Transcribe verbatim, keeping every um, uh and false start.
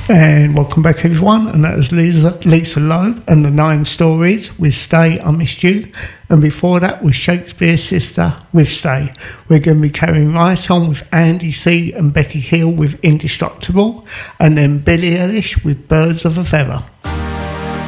And welcome back, everyone. And that was Lisa, Lisa Lowe and the Nine Stories with Stay, I Missed You. And before that was Shakespears Sister with Stay. We're going to be carrying right on with Andy C and Becky Hill with Indestructible. And then Billie Eilish with Birds of a Feather.